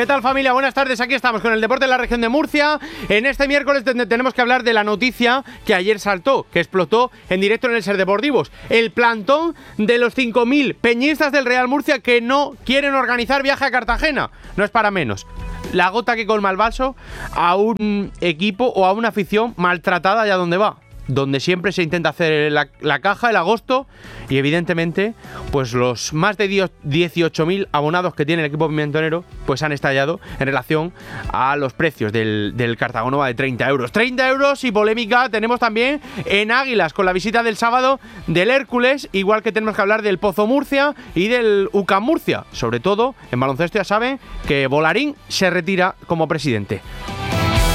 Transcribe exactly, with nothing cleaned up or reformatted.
¿Qué tal, familia? Buenas tardes, aquí estamos con el deporte de la región de Murcia. En este miércoles tenemos que hablar de la noticia que ayer saltó, que explotó en directo en el Ser Deportivos. El plantón de los cinco mil peñistas del Real Murcia que no quieren organizar viaje a Cartagena. No es para menos. La gota que colma el vaso a un equipo o a una afición maltratada allá donde va, donde siempre se intenta hacer la, la caja, el agosto, y evidentemente pues los más de dieciocho mil abonados que tiene el equipo pimentonero pues han estallado en relación a los precios del, del Cartagonova de treinta euros. treinta euros y polémica tenemos también en Águilas con la visita del sábado del Hércules, igual que tenemos que hablar del Pozo Murcia y del U C A M Murcia. Sobre todo en baloncesto ya saben que Volarín se retira como presidente.